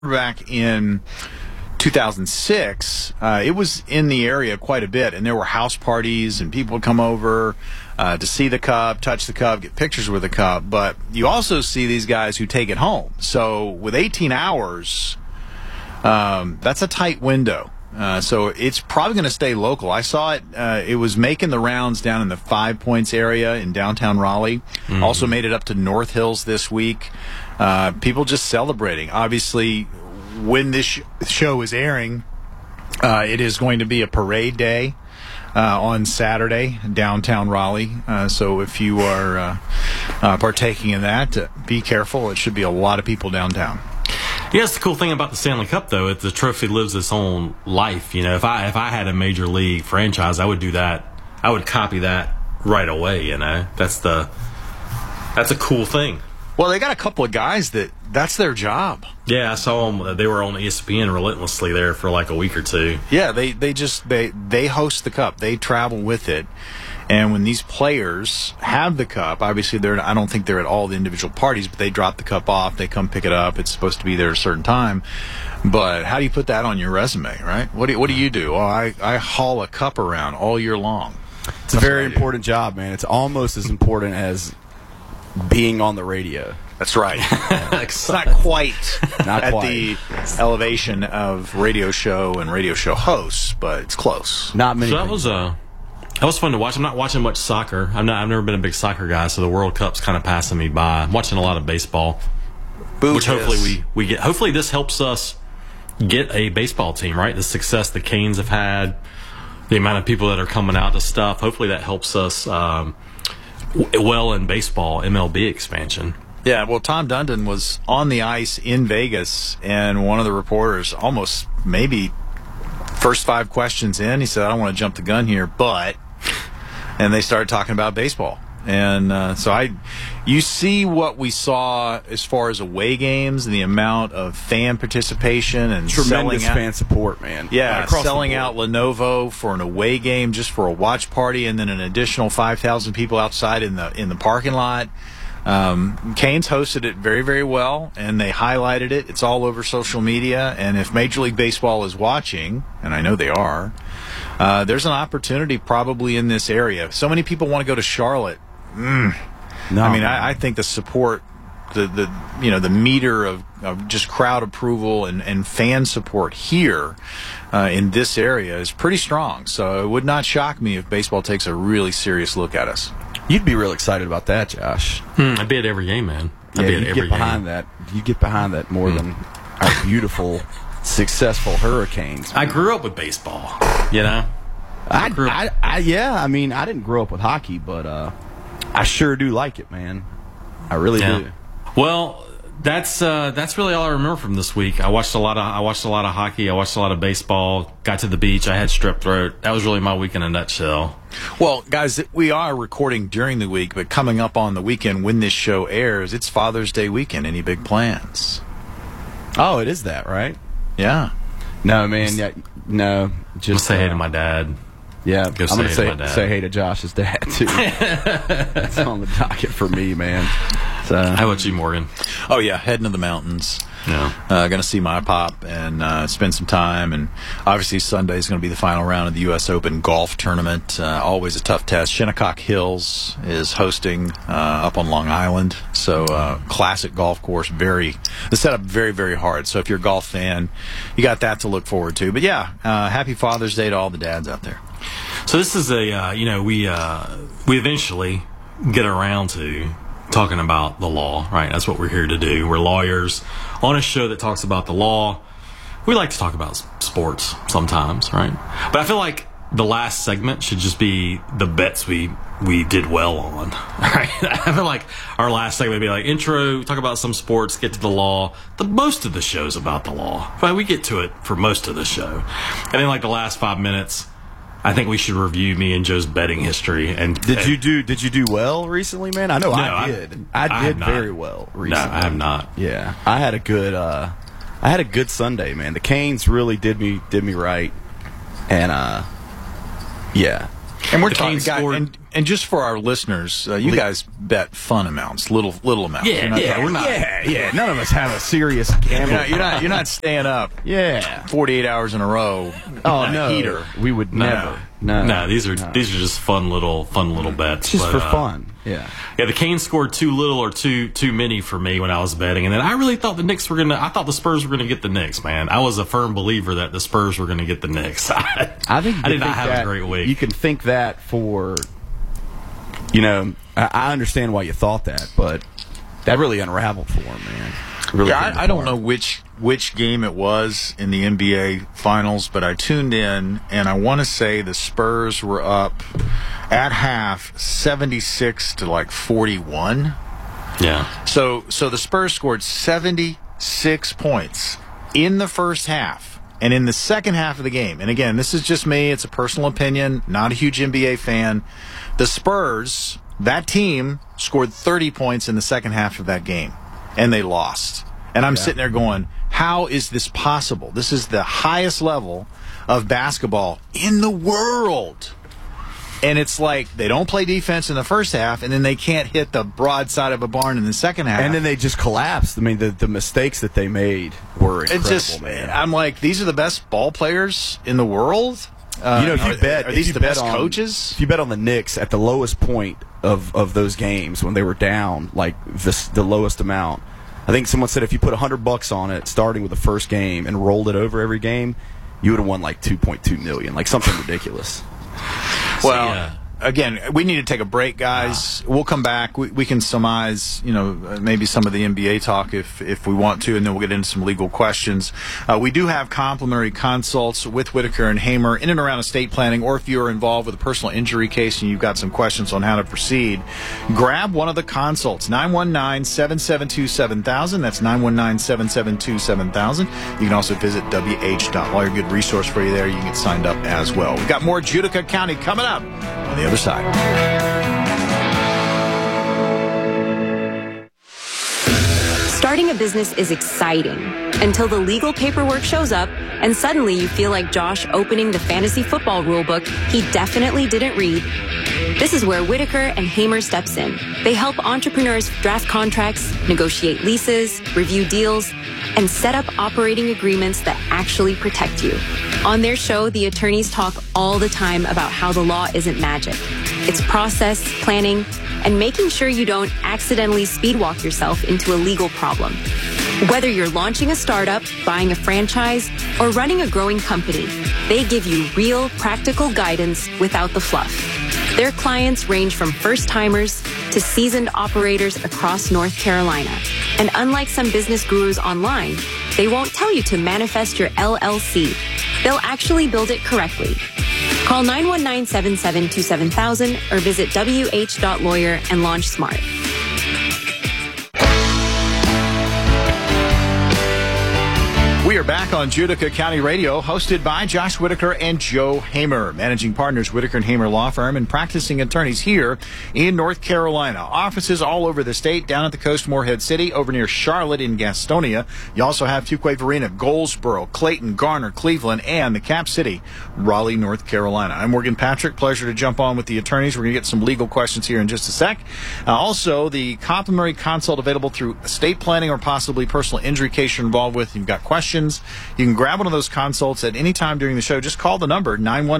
back in 2006, it was in the area quite a bit, and there were house parties, and people would come over to see the Cup, touch the Cup, get pictures with the Cup. But you also see these guys who take it home. So with 18 hours, that's a tight window. So it's probably going to stay local. I saw it. It was making the rounds down in the 5 Points area in downtown Raleigh. Mm-hmm. Also made it up to North Hills this week. People just celebrating. Obviously, when this show is airing, it is going to be a parade day on Saturday, downtown Raleigh. So if you are partaking in that, be careful. It should be a lot of people downtown. Yeah, it's the cool thing about the Stanley Cup, though. The trophy lives its own life. You know, if I had a major league franchise, I would do that. I would copy that right away. You know, that's a cool thing. Well, they got a couple of guys that's their job. Yeah, I saw them. They were on ESPN relentlessly there for like a week or two. Yeah, they host the Cup. They travel with it. And when these players have the Cup, obviously I don't think they're at all the individual parties, but they drop the Cup off. They come pick it up. It's supposed to be there at a certain time. But how do you put that on your resume, right? What do you do? Oh, I haul a Cup around all year long. It's a very important job, man. It's almost as important as being on the radio. That's right. It's not quite the elevation of radio show and radio show hosts, but it's close. Not many. So that was fun to watch. I'm not watching much soccer. I've never been a big soccer guy, so the World Cup's kind of passing me by. I'm watching a lot of baseball, which hopefully we get. Hopefully this helps us get a baseball team, right? The success the Canes have had, the amount of people that are coming out to stuff. Hopefully that helps us well in baseball, MLB expansion. Yeah, well, Tom Dundon was on the ice in Vegas, and one of the reporters almost maybe first 5 questions in, he said, I don't want to jump the gun here, but... And they started talking about baseball. And you see what we saw as far as away games and the amount of fan participation and tremendous fan support, man. Yeah, selling out Lenovo for an away game just for a watch party, and then an additional 5,000 people outside in the parking lot. Canes hosted it very, very well, and they highlighted it. It's all over social media, and if Major League Baseball is watching, and I know they are, there's an opportunity probably in this area. So many people want to go to Charlotte. No, I mean, I think the support, the meter of just crowd approval and fan support here in this area is pretty strong. So it would not shock me if baseball takes a really serious look at us. You'd be real excited about that, Josh. I'd be at every game, man. You get behind that more than our beautiful, successful Hurricanes. I grew up with baseball, you know? I didn't grow up with hockey, but I sure do like it, man. I really do. Well, that's really all I remember from this week. I watched a lot of hockey. I watched a lot of baseball. Got to the beach. I had strep throat. That was really my week in a nutshell. Well, guys, we are recording during the week, but coming up on the weekend when this show airs, it's Father's Day weekend. Any big plans? Oh, it is that, right? Yeah. No, man. Yeah, no. Just say hey to my dad. Yeah, I'm going to say hey to Josh's dad, too. That's on the docket for me, man. So, how about you, Morgan? Oh, yeah, heading to the mountains. Yeah. Going to see my pop and spend some time. And obviously Sunday is going to be the final round of the U.S. Open golf tournament. Always a tough test. Shinnecock Hills is hosting up on Long Island. So classic golf course. The setup very, very hard. So if you're a golf fan, you got that to look forward to. But yeah, happy Father's Day to all the dads out there. So this is we eventually get around to talking about the law, right? That's what we're here to do. We're lawyers on a show that talks about the law. We like to talk about sports sometimes, right? But I feel like the last segment should just be the bets we did well on, right? I feel like our last segment would be like intro, talk about some sports, get to the law. Most of the show's about the law, but we get to it for most of the show. And then like the last 5 minutes, I think we should review me and Joe's betting history. And did you do well recently, man? I know I did. I did very well recently. No, I have not. Yeah, I had a good Sunday, man. The Canes really did me right, and yeah. And we're talking, And just for our listeners, you guys bet fun amounts, little amounts. We're not. Yeah. None of us have a serious gambling. You're not staying up. Yeah. 48 hours in a row. Oh on a no, heater. we would never. No, these are just fun little bets. Just for fun. Yeah. Yeah, the Canes scored too little or too many for me when I was betting, and then I really thought I thought the Spurs were gonna get the Knicks. Man, I was a firm believer that the Spurs were gonna get the Knicks. I did not have a great week. You can think that for, I understand why you thought that, but that really unraveled for him, man. Really I don't know which game it was in the NBA Finals, but I tuned in, and I want to say the Spurs were up at half 76 to like 41. Yeah. So the Spurs scored 76 points in the first half. And in the second half of the game, and again, this is just me, it's a personal opinion, not a huge NBA fan, the Spurs, that team, scored 30 points in the second half of that game, and they lost. And I'm sitting there going, how is this possible? This is the highest level of basketball in the world. And it's like they don't play defense in the first half, and then they can't hit the broadside of a barn in the second half. And then they just collapsed. I mean, the mistakes that they made were incredible, man. I'm like, these are the best ball players in the world. If you bet, are these the best coaches? If you bet on the Knicks at the lowest point of those games when they were down, like the lowest amount, I think someone said if you put $100 on it, starting with the first game, and rolled it over every game, you would have won like $2.2 million, like something ridiculous. Well, again, we need to take a break, guys. We'll come back. We can surmise, maybe some of the NBA talk if we want to, and then we'll get into some legal questions. We do have complimentary consults with Whitaker and Hamer in and around estate planning, or if you're involved with a personal injury case and you've got some questions on how to proceed, grab one of the consults, 919-772-7000. That's 919-772-7000. You can also visit wh.lawyer. Good resource for you there. You can get signed up as well. We've got more Judica County coming up on the other side. Starting a business is exciting until the legal paperwork shows up and suddenly you feel like Josh opening the fantasy football rulebook he definitely didn't read. This is where Whitaker and Hamer steps in. They help entrepreneurs draft contracts, negotiate leases, review deals, and set up operating agreements that actually protect you. On their show, the attorneys talk all the time about how the law isn't magic. It's process, planning, and making sure you don't accidentally speedwalk yourself into a legal problem. Whether you're launching a startup, buying a franchise, or running a growing company, they give you real, practical guidance without the fluff. Their clients range from first-timers to seasoned operators across North Carolina. And unlike some business gurus online, they won't tell you to manifest your LLC. They'll actually build it correctly. Call 919-772-7000 or visit wh.lawyer and launch smart. We are back on Judica County Radio, hosted by Josh Whitaker and Joe Hamer, managing partners, Whitaker and Hamer Law Firm, and practicing attorneys here in North Carolina. Offices all over the state, down at the coast, Morehead City, over near Charlotte in Gastonia. You also have Fuquay-Varina, Goldsboro, Clayton, Garner, Cleveland, and the Cap City, Raleigh, North Carolina. I'm Morgan Patrick. Pleasure to jump on with the attorneys. We're going to get some legal questions here in just a sec. Also, the complimentary consult available through estate planning or possibly personal injury case you're involved with. You've got questions. You can grab one of those consults at any time during the show. Just call the number,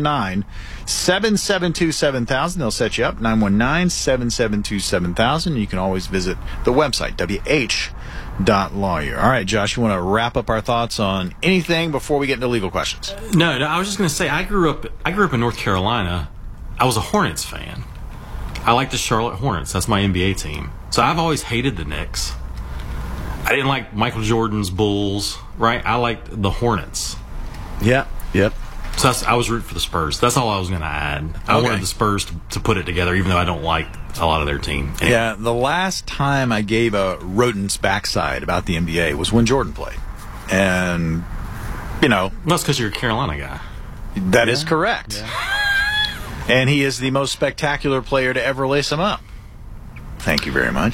919-772-7000. They'll set you up, 919-772-7000. You can always visit the website, wh.lawyer. All right, Josh, you want to wrap up our thoughts on anything before we get into legal questions? No, I was just going to say, I grew up in North Carolina. I was a Hornets fan. I like the Charlotte Hornets. That's my NBA team. So I've always hated the Knicks. I didn't like Michael Jordan's Bulls, right? I liked the Hornets. Yeah, yep. So I was rooting for the Spurs. That's all I was going to add. I wanted the Spurs to put it together, even though I don't like a lot of their team. Anyway. Yeah, the last time I gave a rodent's backside about the NBA was when Jordan played. And, That's because you're a Carolina guy. That is correct. Yeah. And he is the most spectacular player to ever lace him up. Thank you very much.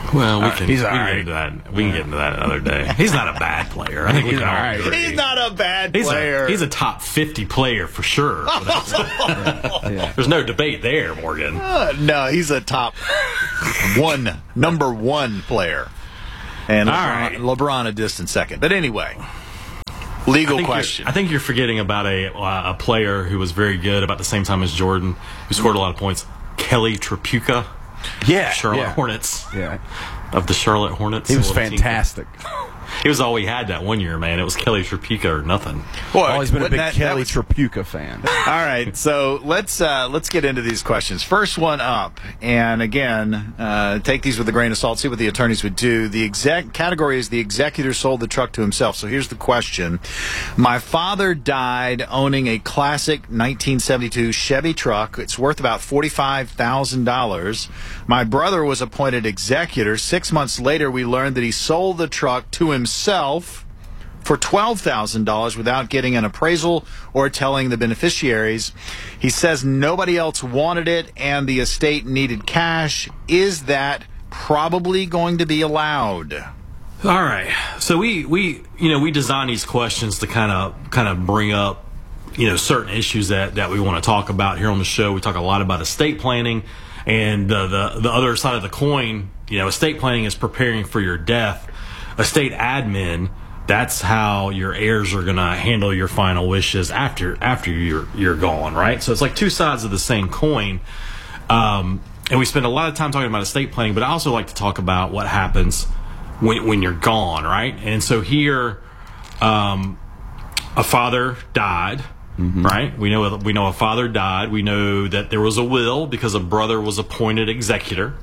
Well, we can He's get all right. into that. We can get into that another day. He's not a bad player. I think we He's can all all right. agree. He's not a bad He's player. he's a top 50 player for sure. There's no debate there, Morgan. No, he's a top number one player. And All LeBron, right. LeBron a distant second. But anyway, legal question. I think you're forgetting about a player who was very good about the same time as Jordan, who scored a lot of points. Kelly Tripucka, Yeah, Charlotte Hornets. Yeah, Of the Charlotte Hornets. he was Little team. fantastic. He was all we had that one year, man. It was Kelly Tripucka or nothing. Boy, Always been a big that Kelly was- Tripucka fan. All right, so let's get into these questions. First one up, and again, take these with a grain of salt. See what the attorneys would do. The exact category is the executor sold the truck to himself. So here's the question: my father died owning a classic 1972 Chevy truck. It's worth about $45,000. My brother was appointed executor. 6 months later, we learned that he sold the truck to himself for $12,000 without getting an appraisal or telling the beneficiaries. He says nobody else wanted it and the estate needed cash. Is that probably going to be allowed? All right. So we design these questions to kind of bring up, certain issues that we want to talk about here on the show. We talk a lot about estate planning, and the other side of the coin, estate planning is preparing for your death. Estate admin, that's how your heirs are going to handle your final wishes after you're gone, right? So it's like two sides of the same coin. And we spend a lot of time talking about estate planning, but I also like to talk about what happens when you're gone, right? And so here, a father died, right? We know a father died. We know that there was a will because a brother was appointed executor.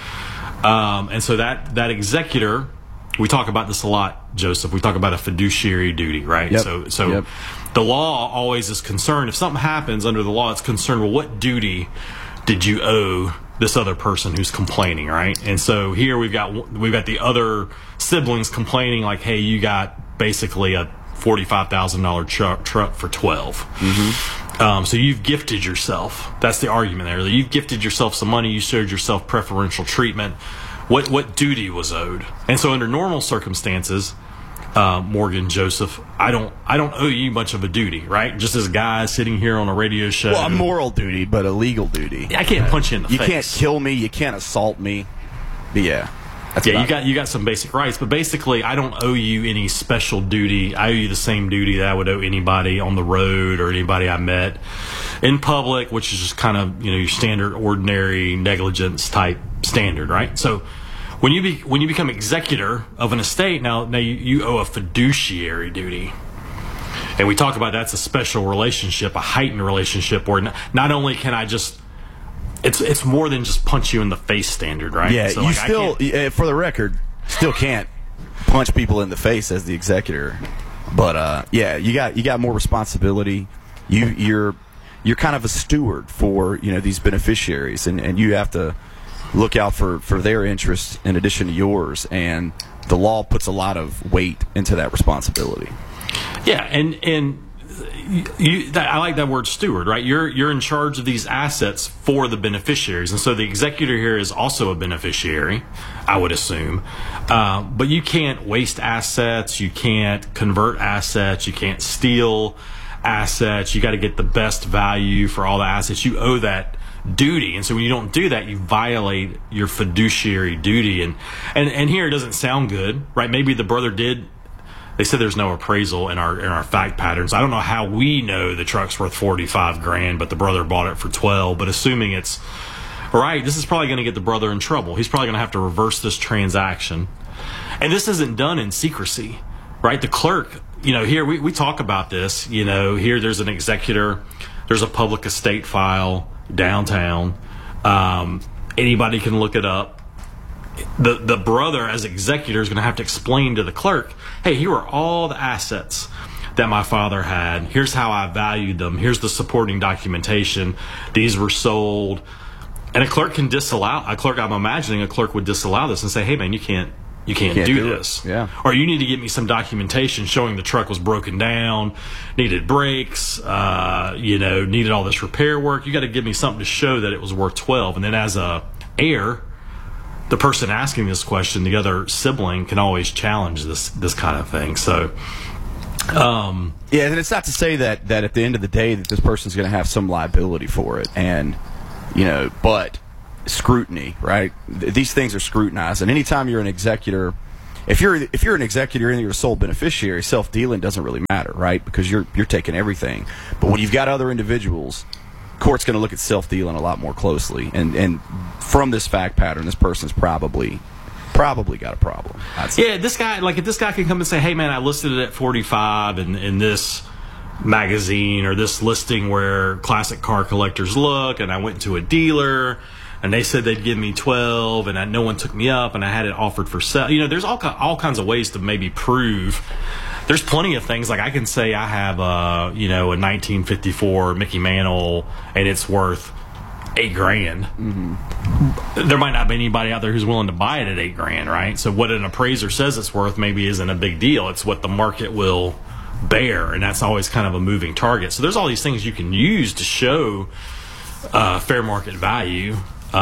And so that executor, we talk about this a lot, Joseph. We talk about a fiduciary duty, right? Yep. So Yep. The law always is concerned. If something happens under the law, it's concerned, well, what duty did you owe this other person who's complaining, right? And so here we've got the other siblings complaining, like, hey, you got basically a $45,000 truck for $12,000. So you've gifted yourself. That's the argument there. You've gifted yourself some money. You showed yourself preferential treatment. What duty was owed? And so under normal circumstances, Morgan, Joseph, I don't owe you much of a duty, right? Just as a guy sitting here on a radio show. Well, a moral duty, but a legal duty. I can't punch you in the You face. can't kill me. You can't assault me. But yeah. That's Yeah, about you got some basic rights, but basically, I don't owe you any special duty. I owe you the same duty that I would owe anybody on the road or anybody I met in public, which is just kind of your standard, ordinary negligence type standard, right? So when you become executor of an estate, now you owe a fiduciary duty. And we talk about that's a special relationship, a heightened relationship, where not only can I just it's more than just punch you in the face standard, right? Yeah, So, you like, I still, can't- for the record, still can't punch people in the face as the executor. But yeah, you got more responsibility. You're kind of a steward for these beneficiaries, and you have to look out for their interests in addition to yours. And the law puts a lot of weight into that responsibility. Yeah, and I like that word steward, right? You're in charge of these assets for the beneficiaries, and so the executor here is also a beneficiary, I would assume. But you can't waste assets, you can't convert assets, you can't steal assets. You got to get the best value for all the assets. You owe that duty, and so when you don't do that, you violate your fiduciary duty. And here it doesn't sound good, right? Maybe the brother did. They said there's no appraisal in our fact patterns. I don't know how we know the truck's worth $45,000, but the brother bought it for $12,000. But assuming it's right, this is probably going to get the brother in trouble. He's probably going to have to reverse this transaction, and this isn't done in secrecy, right? The clerk, here we talk about this. Here there's an executor, there's a public estate file downtown. Anybody can look it up. The brother, as executor, is going to have to explain to the clerk, hey, here are all the assets that my father had. Here's how I valued them. Here's the supporting documentation. These were sold. And a clerk can disallow. I'm imagining a clerk would disallow this and say, hey, man, you can't do this. Yeah. Or you need to give me some documentation showing the truck was broken down, needed brakes, needed all this repair work. You got to give me something to show that it was worth $12,000. And then as a heir, the person asking this question, the other sibling, can always challenge this kind of thing. So, yeah, and it's not to say that at the end of the day that this person's going to have some liability for it, and but scrutiny, right? These things are scrutinized, and anytime you're an executor, if you're an executor and you're a sole beneficiary, self-dealing doesn't really matter, right? Because you're taking everything. But when you've got other individuals, court's going to look at self-dealing a lot more closely, and from this fact pattern, this person's probably got a problem. Yeah, this guy, if this guy can come and say, hey man, I listed it at 45 in this magazine or this listing where classic car collectors look, and I went to a dealer and they said they'd give me 12 and no one took me up, and I had it offered for sale. There's all kinds of ways to maybe prove. There's plenty of things, like I can say I have a 1954 Mickey Mantle and it's worth $8,000. Mm-hmm. There might not be anybody out there who's willing to buy it at $8,000, right? So what an appraiser says it's worth maybe isn't a big deal. It's what the market will bear, and that's always kind of a moving target. So there's all these things you can use to show fair market value.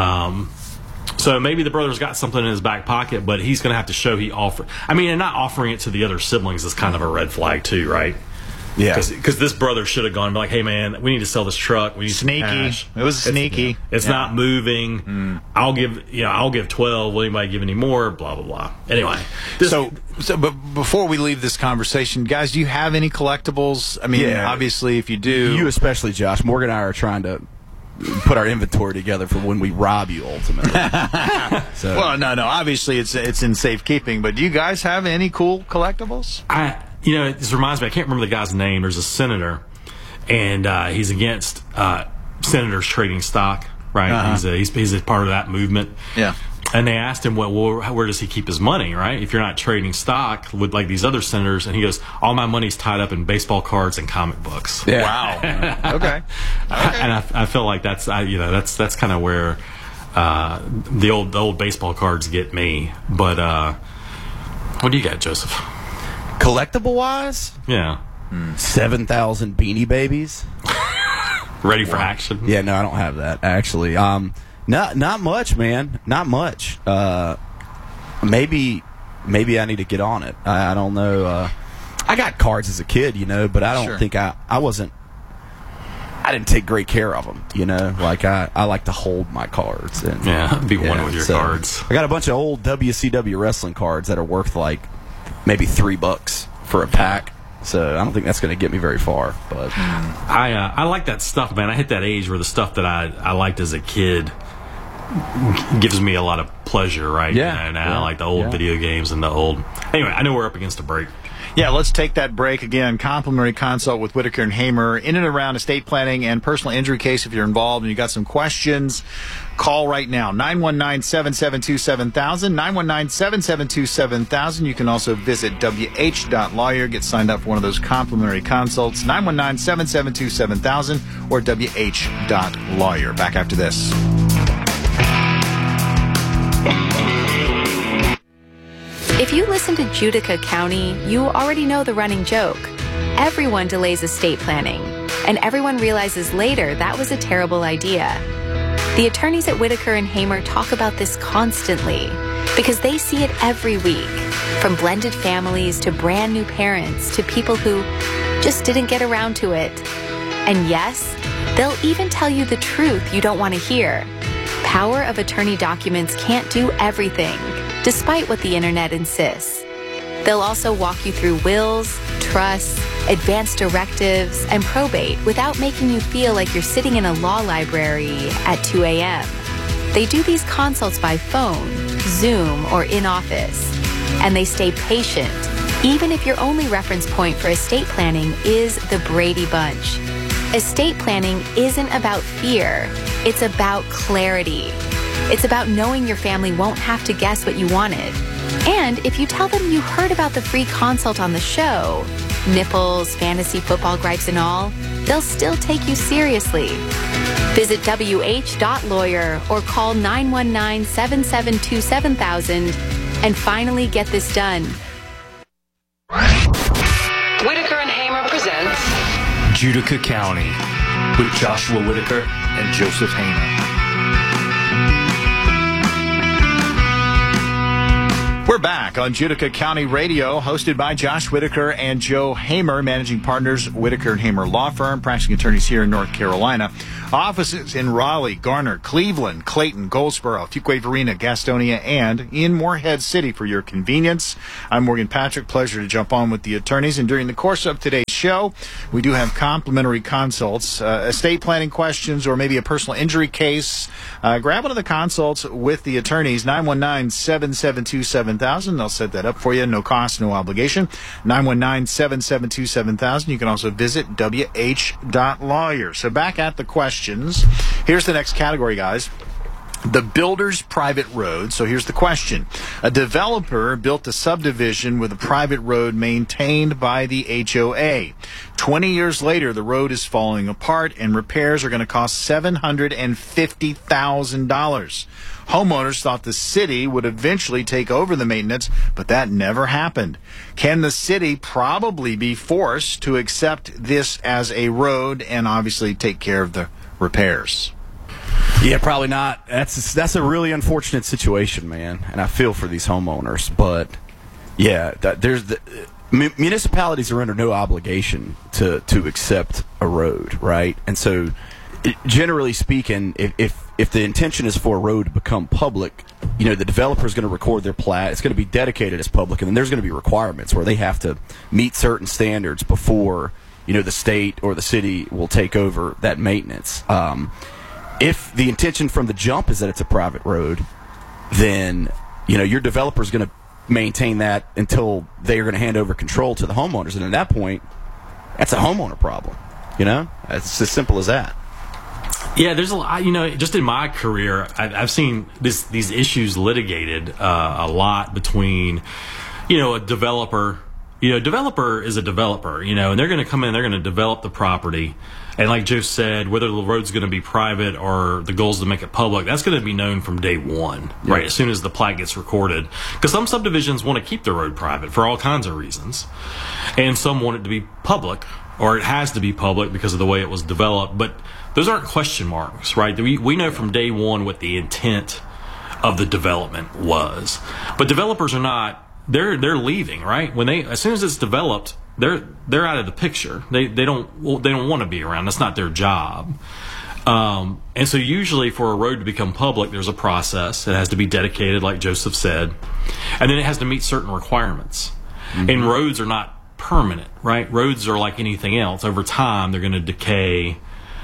So maybe the brother's got something in his back pocket, but he's going to have to show he offered. And not offering it to the other siblings is kind of a red flag too, right? Yeah. Because this brother should have gone and be like, hey man, we need to sell this truck. We need sneaky. Cash. It was sneaky. It's not moving. I'll give 12. Will anybody give any more? Blah blah blah. Anyway, but before we leave this conversation, guys, do you have any collectibles? Obviously, if you do, you especially, Josh. Morgan and I are trying to put our inventory together for when we rob you ultimately. Well, no. Obviously, it's in safekeeping. But do you guys have any cool collectibles? This reminds me, I can't remember the guy's name. There's a senator, and he's against senators trading stock, right? Uh-huh. He's a part of that movement. Yeah. And they asked him, well, where does he keep his money, right? If you're not trading stock with like these other senators, and he goes, all my money's tied up in baseball cards and comic books. Yeah. Wow. Okay. And I feel like that's kind of where the old baseball cards get me. But what do you got, Joseph? Collectible wise? Yeah. 7,000 Beanie Babies. Ready for action? Yeah, no, I don't have that, actually. Not much, man. Not much. Maybe I need to get on it. I don't know. I got cards as a kid, but I don't think I didn't take great care of them, Like, I like to hold my cards. And, be one with your cards. I got a bunch of old WCW wrestling cards that are worth, like, maybe $3 for a pack. So I don't think that's going to get me very far. But I like that stuff, man. I hit that age where the stuff that I liked as a kid gives me a lot of pleasure, right? Yeah. And I like the old video games and the old. Anyway, I know we're up against a break. Yeah, let's take that break again. Complimentary consult with Whitaker and Hamer in and around estate planning and personal injury case. If you're involved and you got some questions, call right now. 919-772-7000. 919-772-7000. You can also visit wh.lawyer. Get signed up for one of those complimentary consults. 919-772-7000 or wh.lawyer. Back after this. If you listen to Judica County, you already know the running joke. Everyone delays estate planning, and everyone realizes later that was a terrible idea. The attorneys at Whitaker and Hamer talk about this constantly because they see it every week, from blended families to brand new parents to people who just didn't get around to it. And yes, they'll even tell you the truth you don't want to hear. Power of attorney documents can't do everything, despite what the internet insists. They'll also walk you through wills, trusts, advanced directives, and probate without making you feel like you're sitting in a law library at 2 a.m. They do these consults by phone, Zoom, or in office. And they stay patient, even if your only reference point for estate planning is the Brady Bunch. Estate planning isn't about fear. It's about clarity. It's about knowing your family won't have to guess what you wanted. And if you tell them you heard about the free consult on the show, nipples, fantasy football gripes and all, they'll still take you seriously. Visit wh.lawyer or call 919-772-7000 and finally get this done. Whitaker and Hamer presents Judica County with Joshua Whitaker and Joseph Hamer. We're back on Judica County Radio, hosted by Josh Whitaker and Joe Hamer, managing partners, Whitaker and Hamer Law Firm, practicing attorneys here in North Carolina. Offices in Raleigh, Garner, Cleveland, Clayton, Goldsboro, Fuquay-Varina, Gastonia, and in Morehead City for your convenience. I'm Morgan Patrick. Pleasure to jump on with the attorneys. And during the course of today's show, we do have complimentary consults, estate planning questions, or maybe a personal injury case. Grab one of the consults with the attorneys, 919-772-7000. They'll set that up for you. No cost, no obligation. 919-772-7000. You can also visit wh.lawyer. So back at the questions. Here's the next category, guys. The builder's private road. So here's the question. A developer built a subdivision with a private road maintained by the HOA. 20 years later, the road is falling apart and repairs are going to cost $750,000. Homeowners thought the city would eventually take over the maintenance, but that never happened. Can the city probably be forced to accept this as a road and obviously take care of the repairs? Yeah, probably not. That's a really unfortunate situation, man, and I feel for these homeowners. But yeah, municipalities are under no obligation to accept a road, right? And so, generally speaking, if the intention is for a road to become public, you know, the developer is going to record their plat. It's going to be dedicated as public, and then there's going to be requirements where they have to meet certain standards before, you know, the state or the city will take over that maintenance. If the intention from the jump is that it's a private road, then, you know, your developer is going to maintain that until they are going to hand over control to the homeowners. And at that point, that's a homeowner problem. You know, it's as simple as that. Yeah, there's a lot, you know, just in my career, I've seen these issues litigated a lot between, you know, a developer. You know, developer is a developer, you know, and they're going to come in, they're going to develop the property. And like Joe said, whether the road's going to be private or the goal is to make it public, that's going to be known from day one, right? As soon as the plat gets recorded. Because some subdivisions want to keep the road private for all kinds of reasons. And some want it to be public, or it has to be public because of the way it was developed. But those aren't question marks, right? We know from day one what the intent of the development was. But developers are not, they're leaving, right? As soon as it's developed, they're out of the picture. They don't want to be around. That's not their job. And so usually for a road to become public, there's a process. It has to be dedicated, like Joseph said, and then it has to meet certain requirements. Mm-hmm. And roads are not permanent, right? Roads are like anything else. Over time, they're going to decay.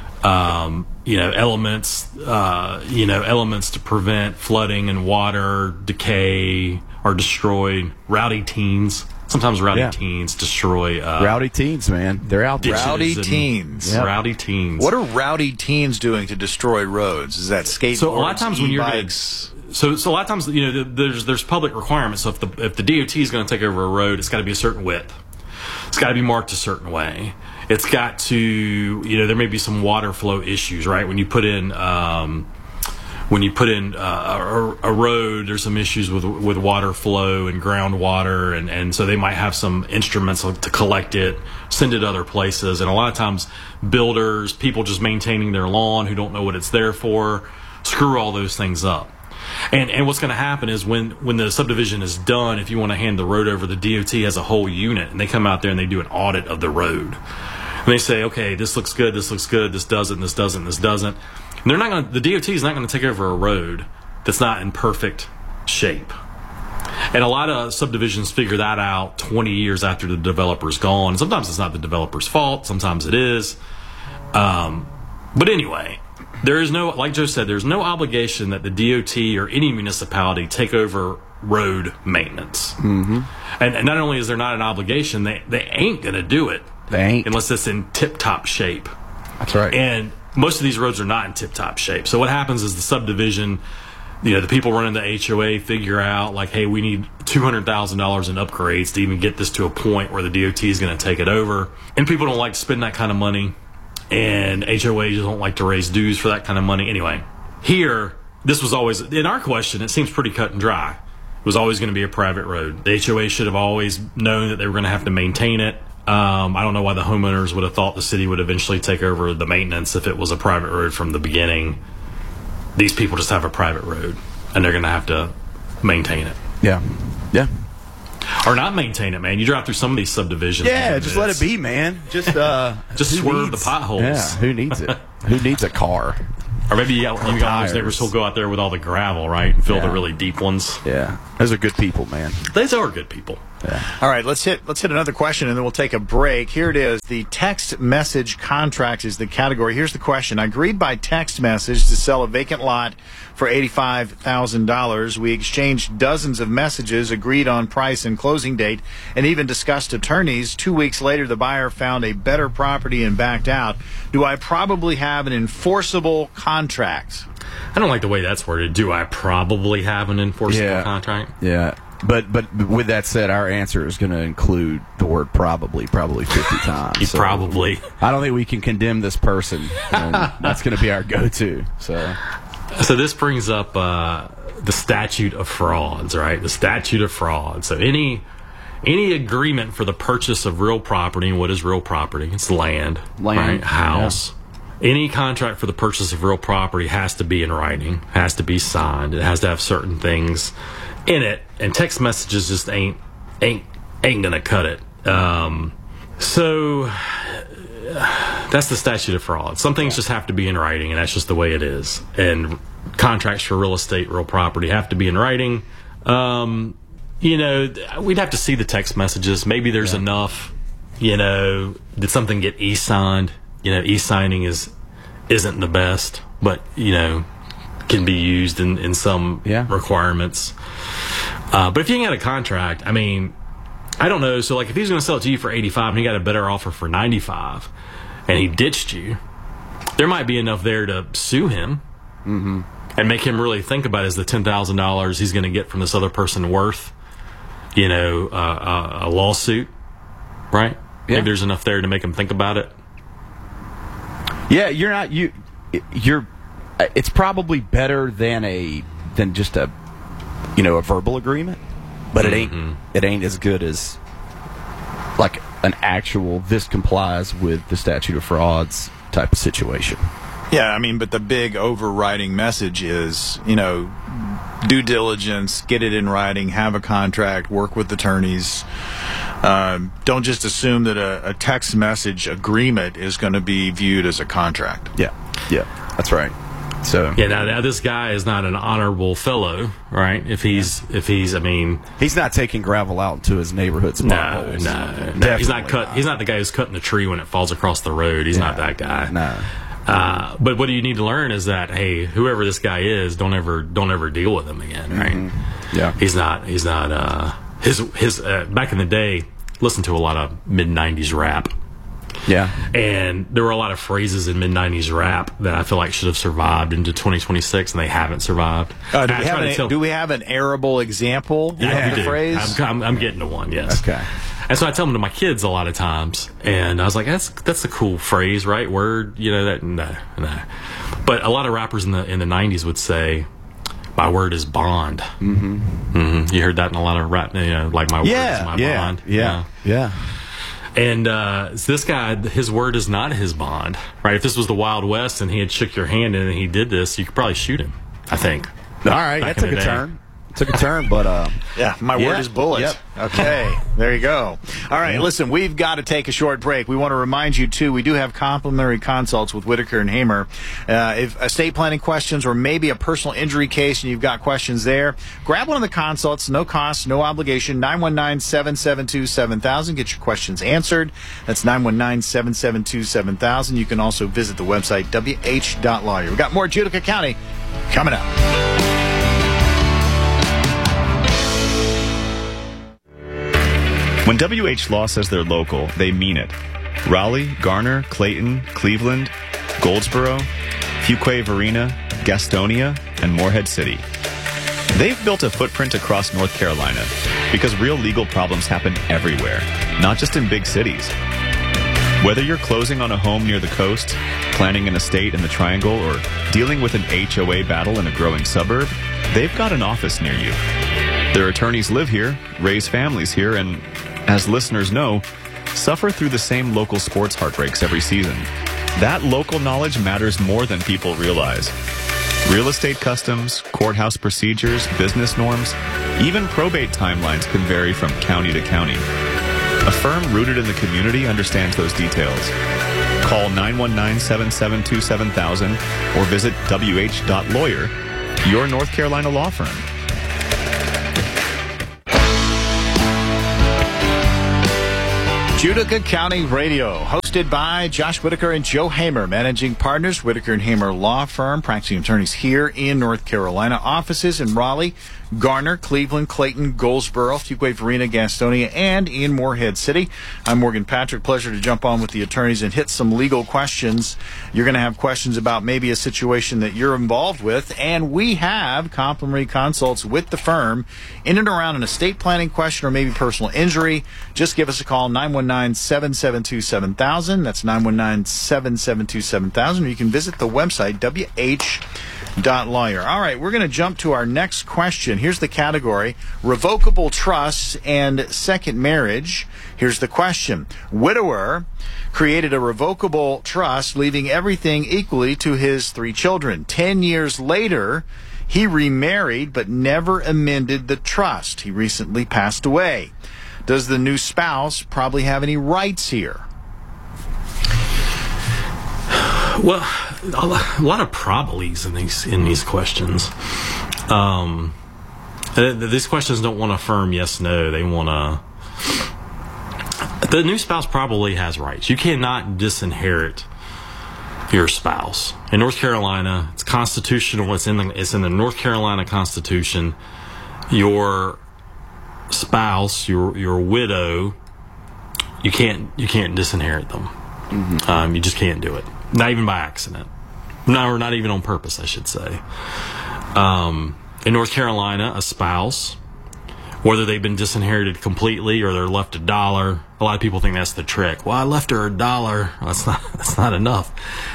Elements to prevent flooding and water decay are destroyed. Rowdy teens. Sometimes rowdy teens destroy... rowdy teens, man. They're out there. Rowdy teens. Yep. Rowdy teens. What are rowdy teens doing to destroy roads? Is that skateboards, so a lot of times when e-bikes? So a lot of times, you know, there's public requirements. So if the DOT is going to take over a road, it's got to be a certain width. It's got to be marked a certain way. It's got to, you know, there may be some water flow issues, right? When you put in a road, there's some issues with water flow and groundwater, and so they might have some instruments to collect it, send it other places. And a lot of times builders, people just maintaining their lawn who don't know what it's there for, screw all those things up. And what's going to happen is when the subdivision is done, if you want to hand the road over, the DOT has a whole unit, and they come out there and they do an audit of the road. And they say, okay, this looks good, this doesn't, this doesn't, this doesn't. And the DOT is not going to take over a road that's not in perfect shape. And a lot of subdivisions figure that out 20 years after the developer's gone. Sometimes it's not the developer's fault, sometimes it is. But anyway, there is no, like Joe said, there's no obligation that the DOT or any municipality take over road maintenance. Mm-hmm. And not only is there not an obligation, they ain't going to do it. They ain't. Unless it's in tip-top shape. That's right. And most of these roads are not in tip-top shape. So what happens is the subdivision, you know, the people running the HOA figure out, like, hey, we need $200,000 in upgrades to even get this to a point where the DOT is going to take it over. And people don't like to spend that kind of money. And HOAs don't like to raise dues for that kind of money. Anyway, here, this was always, in our question, it seems pretty cut and dry. It was always going to be a private road. The HOA should have always known that they were going to have to maintain it. I don't know why the homeowners would have thought the city would eventually take over the maintenance if it was a private road from the beginning. These people just have a private road, and they're going to have to maintain it. Yeah. Yeah. Or not maintain it, man. You drive through some of these subdivisions. Yeah, man, just let it be, man. Just swerve the potholes. Yeah, who needs it? Who needs a car? Or maybe you got those neighbors who'll go out there with all the gravel, right, and fill the really deep ones. Yeah, those are good people, man. Those are good people. Yeah. All right, let's hit another question, and then we'll take a break. Here it is. The text message contract is the category. Here's the question. I agreed by text message to sell a vacant lot for $85,000. We exchanged dozens of messages, agreed on price and closing date, and even discussed attorneys. 2 weeks later, the buyer found a better property and backed out. Do I probably have an enforceable contract? I don't like the way that's worded. Do I probably have an enforceable contract? Yeah. But with that said, our answer is going to include the word probably 50 times. Probably. I don't think we can condemn this person. And that's going to be our go-to. So this brings up the statute of frauds, right? The statute of frauds. So any agreement for the purchase of real property, and what is real property? It's land, right? House. Yeah. Any contract for the purchase of real property has to be in writing, has to be signed. It has to have certain things in it, and text messages just ain't gonna cut it. So that's the statute of fraud. Some things just have to be in writing, and that's just the way it is. And contracts for real estate, real property have to be in writing. We'd have to see the text messages. Maybe there's enough. Did something get e-signed? E-signing isn't the best, but can be used in some requirements. But if you ain't got a contract, I mean, I don't know. So, like, if he's going to sell it to you for $85 and he got a better offer for $95 and he ditched you, there might be enough there to sue him and make him really think about, is the $10,000 he's going to get from this other person worth, a lawsuit, right? Yeah. Maybe there's enough there to make him think about it. Yeah, you're it's probably better than just a verbal agreement, but it ain't as good as like an actual this complies with the statute of frauds type of situation. Yeah, I mean, but the big overriding message is, due diligence, get it in writing, have a contract, work with attorneys. Don't just assume that a text message agreement is going to be viewed as a contract. Yeah, that's right. So now this guy is not an honorable fellow, right? If he's not taking gravel out into his neighborhood's potholes. No. He's not the guy who's cutting the tree when it falls across the road. He's not that guy. No. But what you need to learn is that, hey, whoever this guy is, don't ever deal with him again, right? Yeah. He's not his back in the day, listened to a lot of mid-90s rap. Yeah. And there were a lot of phrases in mid-90s rap that I feel like should have survived into 2026, and they haven't survived. Do we have an arable example of the phrase? I'm getting to one, yes. Okay. And so I tell them to my kids a lot of times, and I was like, that's a cool phrase, right? Word, that, no. But a lot of rappers in the 90s would say, my word is bond. You heard that in a lot of rap, like my word is my bond. Yeah. And so this guy, his word is not his bond, right? If this was the Wild West and he had shook your hand and he did this, you could probably shoot him, I think. All right, that took a turn. But my word is bullet. Yep. Okay, there you go. All right, listen, we've got to take a short break. We want to remind you too, we do have complimentary consults with Whitaker and Hamer. If estate planning questions or maybe a personal injury case and you've got questions there, grab one of the consults, no cost, no obligation. 919-772-7000. Get your questions answered. That's 919-772-7000. You can also visit the website wh.lawyer. We've got more Judica County coming up. When WH Law says they're local, they mean it. Raleigh, Garner, Clayton, Cleveland, Goldsboro, Fuquay-Varina, Gastonia, and Morehead City. They've built a footprint across North Carolina because real legal problems happen everywhere, not just in big cities. Whether you're closing on a home near the coast, planning an estate in the Triangle, or dealing with an HOA battle in a growing suburb, they've got an office near you. Their attorneys live here, raise families here, and, as listeners know, suffer through the same local sports heartbreaks every season. That local knowledge matters more than people realize. Real estate customs, courthouse procedures, business norms, even probate timelines can vary from county to county. A firm rooted in the community understands those details. Call 919-772-7000 or visit wh.lawyer, your North Carolina law firm. Utica County Radio, hosted by Josh Whitaker and Joe Hamer, managing partners, Whitaker and Hamer Law Firm, practicing attorneys here in North Carolina. Offices in Raleigh, Garner, Cleveland, Clayton, Goldsboro, Fuquay, Varina, Gastonia, and in Morehead City. I'm Morgan Patrick. Pleasure to jump on with the attorneys and hit some legal questions. You're going to have questions about maybe a situation that you're involved with, and we have complimentary consults with the firm in and around an estate planning question or maybe personal injury. Just give us a call, 919-772-7000. That's 919-772-7000. Or you can visit the website, wh.lawyer. All right, we're going to jump to our next question. Here's the category: revocable trusts and second marriage. Here's the question: widower created a revocable trust, leaving everything equally to his 3 children. 10 years later, he remarried but never amended the trust. He recently passed away. Does the new spouse probably have any rights here? Well, a lot of probablys in these questions. These questions don't want a firm yes, no. They want to. The new spouse probably has rights. You cannot disinherit your spouse. In North Carolina, it's constitutional. It's in the North Carolina Constitution. Your spouse, your widow, you can't disinherit them. Mm-hmm. You just can't do it. Not even by accident. No, or not even on purpose, I should say. In North Carolina, a spouse, whether they've been disinherited completely or they're left $1, a lot of people think that's the trick. Well, I left her $1. Well, that's not enough.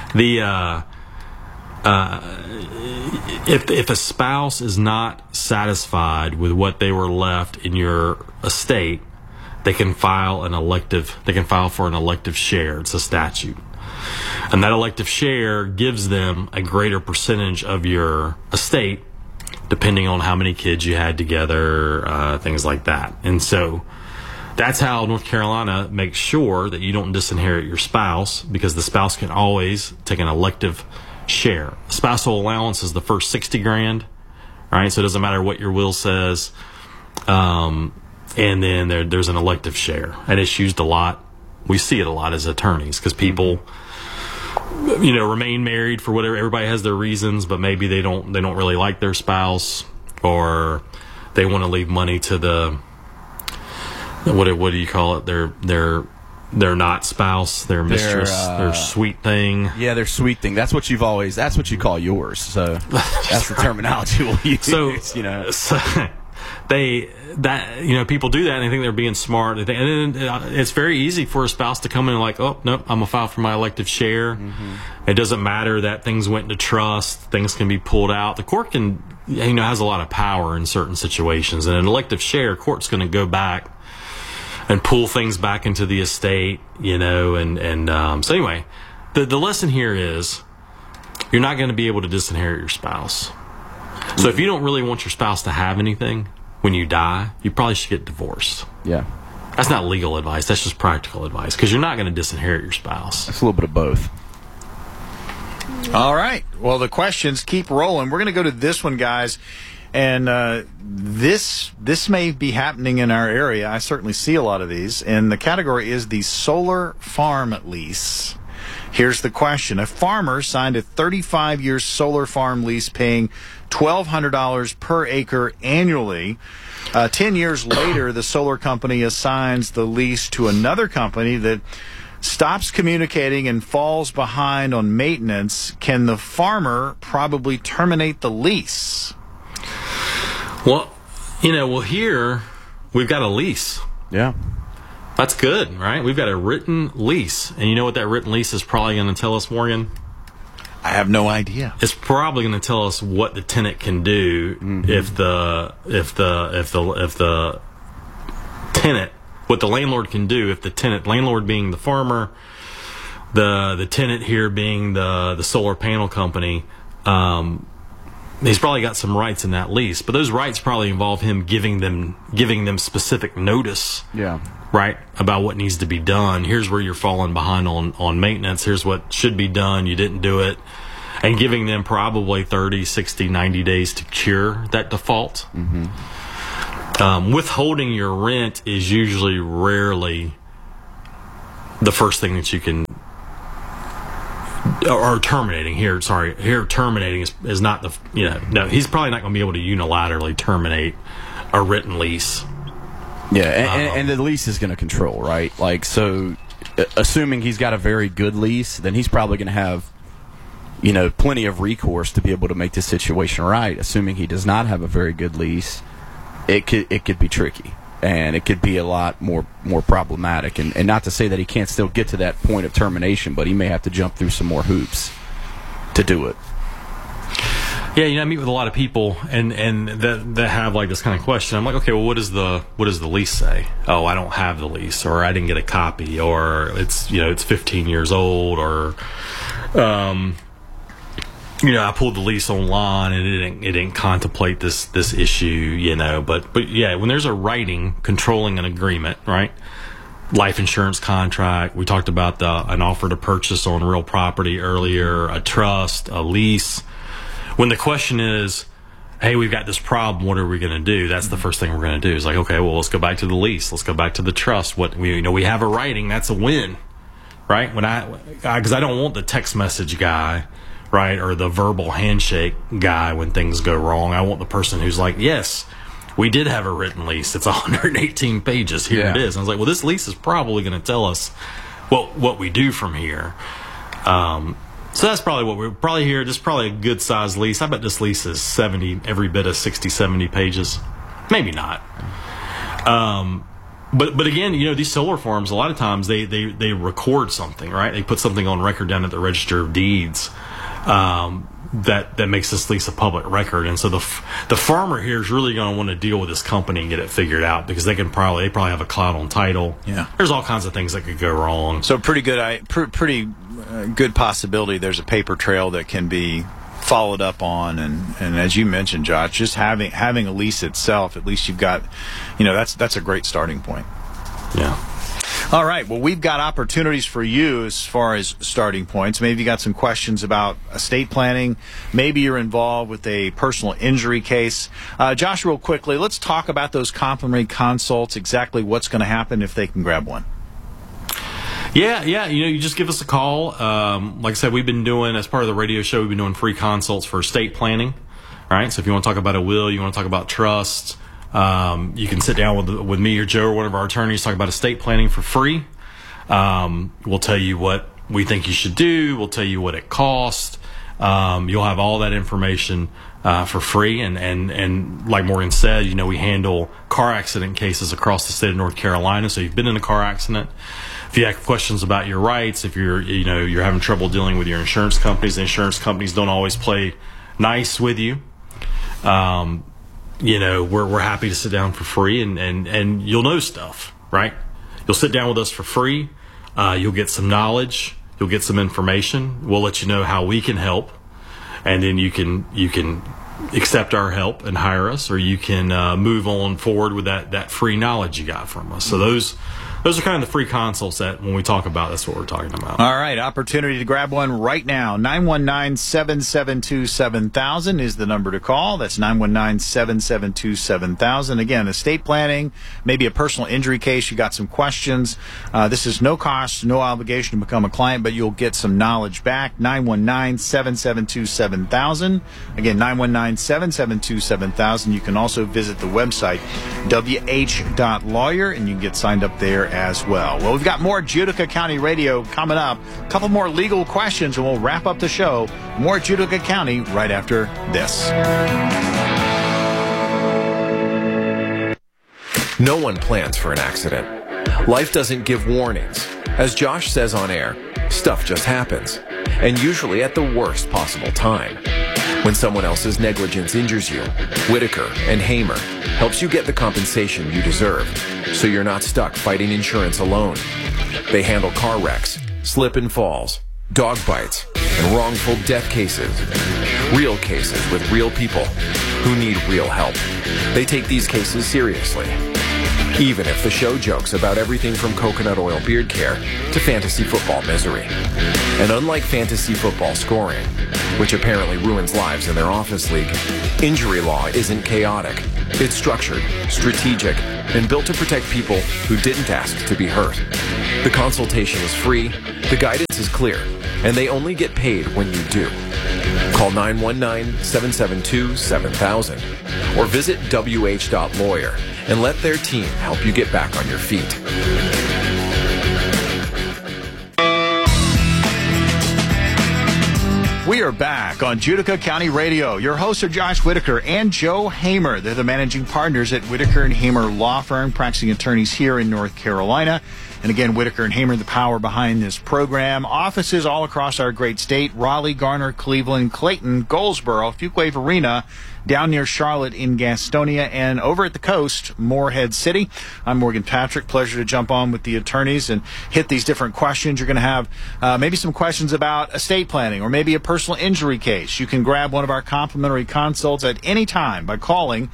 If a spouse is not satisfied with what they were left in your estate, they can file for an elective share. It's a statute. And that elective share gives them a greater percentage of your estate, depending on how many kids you had together, things like that. And so that's how North Carolina makes sure that you don't disinherit your spouse, because the spouse can always take an elective share. Spousal allowance is the first $60,000, right? So it doesn't matter what your will says. And then there's an elective share, and it's used a lot. We see it a lot as attorneys, because people, remain married for whatever. Everybody has their reasons, but maybe they don't really like their spouse, or they want to leave money to the what do you call it? Their not spouse, their mistress, their sweet thing. Yeah, their sweet thing. That's what you call yours. So that's the terminology we'll use. So people do that and they think they're being smart. And then it's very easy for a spouse to come in and like, oh, nope, I'm going to file for my elective share. Mm-hmm. It doesn't matter that things went into trust. Things can be pulled out. The court has a lot of power in certain situations. And an elective share, court's going to go back and pull things back into the estate, so anyway, the lesson here is you're not going to be able to disinherit your spouse. So if you don't really want your spouse to have anything when you die, you probably should get divorced. Yeah. That's not legal advice. That's just practical advice, because you're not going to disinherit your spouse. It's a little bit of both. All right. Well, the questions keep rolling. We're going to go to this one, guys. And this may be happening in our area. I certainly see a lot of these. And the category is the solar farm lease. Here's the question. A farmer signed a 35-year solar farm lease paying $1,200 per acre annually. 10 years later, the solar company assigns the lease to another company that stops communicating and falls behind on maintenance. Can the farmer probably terminate the lease? Well, here we've got a lease. Yeah. That's good, right? We've got a written lease. And you know what that written lease is probably going to tell us, Morgan? I have no idea. It's probably going to tell us what the tenant can do if the tenant, what the landlord can do if the tenant, landlord being the farmer, the tenant here being the solar panel company, he's probably got some rights in that lease, but those rights probably involve him giving them specific notice. Yeah. Right, about what needs to be done. Here's where you're falling behind on maintenance. Here's what should be done. You didn't do it. And giving them probably 30, 60, 90 days to cure that default. Mm-hmm. Withholding your rent is usually rarely the first thing that you can, or terminating here. Sorry, here terminating is not the, no, he's probably not going to be able to unilaterally terminate a written lease. Yeah, and the lease is going to control, right? Like, so, assuming he's got a very good lease, then he's probably going to have, plenty of recourse to be able to make this situation right. Assuming he does not have a very good lease, it could be tricky, and it could be a lot more problematic. And not to say that he can't still get to that point of termination, but he may have to jump through some more hoops to do it. Yeah, I meet with a lot of people, and that have like this kind of question. I'm like, okay, well, what does the lease say? Oh, I don't have the lease, or I didn't get a copy, or it's 15 years old, or I pulled the lease online and it didn't contemplate this issue, But yeah, when there's a writing controlling an agreement, right? Life insurance contract. We talked about an offer to purchase on real property earlier, a trust, a lease. When the question is, hey, we've got this problem, what are we going to do? That's the first thing we're going to do. Is like, okay, well, let's go back to the lease. Let's go back to the trust. We have a writing. That's a win, right? Because I don't want the text message guy, right, or the verbal handshake guy when things go wrong. I want the person who's like, yes, we did have a written lease. It's 118 pages. Here it is. And I was like, well, this lease is probably going to tell us what we do from here. So that's probably what we're probably here. Just probably a good sized lease. I bet this lease is 70, every bit of 60, 70 pages. Maybe not. But again, these solar farms, a lot of times they record something, right? They put something on record down at the Register of Deeds that makes this lease a public record. And so the farmer here is really going to want to deal with this company and get it figured out, because they probably have a cloud on title. Yeah. There's all kinds of things that could go wrong. So pretty good possibility there's a paper trail that can be followed up on, and as you mentioned, Josh, just having a lease itself, at least you've got, that's a great starting point. Yeah. All right. Well, we've got opportunities for you as far as starting points. Maybe you got some questions about estate planning. Maybe you're involved with a personal injury case. Josh, real quickly, let's talk about those complimentary consults, exactly what's going to happen if they can grab one. Yeah. You just give us a call. Like I said, we've been doing, as part of the radio show, we've been doing free consults for estate planning. All right. So if you want to talk about a will, you want to talk about trust, you can sit down with me or Joe or one of our attorneys, talk about estate planning for free. We'll tell you what we think you should do. We'll tell you what it costs. You'll have all that information for free. And like Morgan said, we handle car accident cases across the state of North Carolina. So you've been in a car accident. If you have questions about your rights, if you're having trouble dealing with your insurance companies, the insurance companies don't always play nice with you. We're happy to sit down for free and you'll know stuff, right? You'll sit down with us for free. You'll get some knowledge. You'll get some information. We'll let you know how we can help. And then you can accept our help and hire us, or you can move on forward with that free knowledge you got from us. So those are kind of the free consults that when we talk about, that's what we're talking about. All right. Opportunity to grab one right now. 919-772-7000 is the number to call. That's 919-772-7000. Again, estate planning, maybe a personal injury case. You got some questions. This is no cost, no obligation to become a client, but you'll get some knowledge back. 919-772-7000. Again, 919-772-7000. You can also visit the website, wh.lawyer, and you can get signed up there as well. Well, we've got more Judica County Radio coming up. A couple more legal questions, and we'll wrap up the show. More Judica County right after this. No one plans for an accident. Life doesn't give warnings. As Josh says on air, stuff just happens. And usually at the worst possible time. When someone else's negligence injures you, Whitaker and Hamer helps you get the compensation you deserve, so you're not stuck fighting insurance alone. They handle car wrecks, slip and falls, dog bites, and wrongful death cases. Real cases with real people who need real help. They take these cases seriously. Even if the show jokes about everything from coconut oil beard care to fantasy football misery. And unlike fantasy football scoring, which apparently ruins lives in their office league, injury law isn't chaotic. It's structured, strategic, and built to protect people who didn't ask to be hurt. The consultation is free, the guidance is clear, and they only get paid when you do. Call 919-772-7000 or visit wh.lawyer and let their team help you get back on your feet. We are back on Judica County Radio. Your hosts are Josh Whitaker and Joe Hamer. They're the managing partners at Whitaker and Hamer Law Firm, practicing attorneys here in North Carolina. And again, Whitaker and Hamer, the power behind this program. Offices all across our great state: Raleigh, Garner, Cleveland, Clayton, Goldsboro, Fuquay Varina, down near Charlotte in Gastonia, and over at the coast, Morehead City. I'm Morgan Patrick. Pleasure to jump on with the attorneys and hit these different questions. You're going to have maybe some questions about estate planning or maybe a personal injury case. You can grab one of our complimentary consults at any time by calling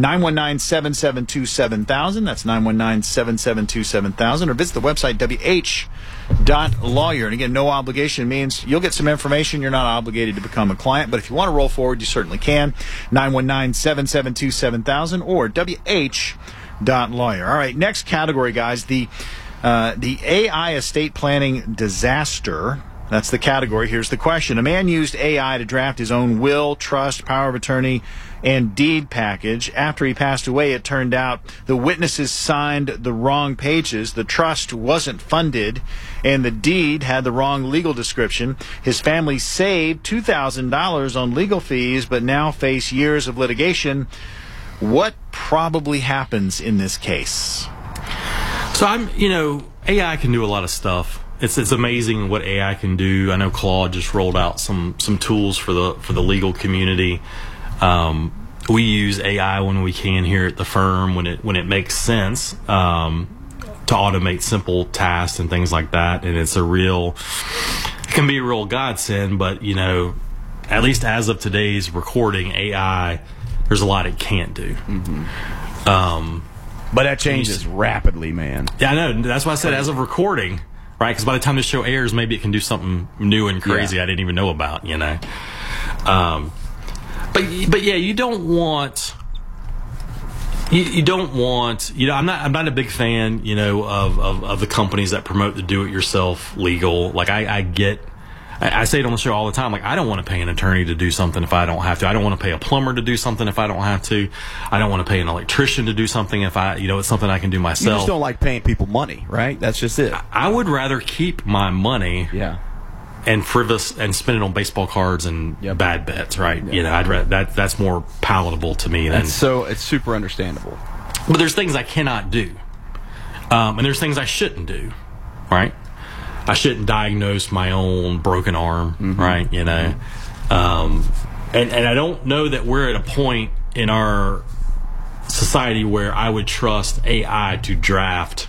919-772-7000. That's 919-772-7000. Or visit the website wh.lawyer. And again, no obligation means you'll get some information. You're not obligated to become a client. But if you want to roll forward, you certainly can. 919-772-7000 or wh.lawyer. All right, next category, guys. The AI estate planning disaster. That's the category. Here's the question. A man used AI to draft his own will, trust, power of attorney, and deed package. After he passed away, it turned out the witnesses signed the wrong pages, the trust wasn't funded, and the deed had the wrong legal description. His family saved $2,000 on legal fees, but now face years of litigation. What probably happens in this case? So AI can do a lot of stuff. It's amazing what AI can do. I know Claude just rolled out some tools for the legal community. We use AI when we can here at the firm when it makes sense to automate simple tasks and things like that. And it can be a real godsend. But at least as of today's recording, AI, there's a lot it can't do. Mm-hmm. But that changes rapidly, man. Yeah, I know. That's why I said as of recording. Right, because by the time this show airs, maybe it can do something new and crazy I didn't even know about. But yeah, you don't want. I'm not a big fan. Of the companies that promote the do-it-yourself legal. Like I say it on the show all the time. Like, I don't want to pay an attorney to do something if I don't have to. I don't want to pay a plumber to do something if I don't have to. I don't want to pay an electrician to do something if it's something I can do myself. You just don't like paying people money, right? That's just it. I would rather keep my money, and frivolous and spend it on baseball cards and bad bets, right? Yeah. I'd rather that's more palatable to me than. So it's super understandable. But there's things I cannot do, and there's things I shouldn't do, right? I shouldn't diagnose my own broken arm, right? And I don't know that we're at a point in our society where I would trust AI to draft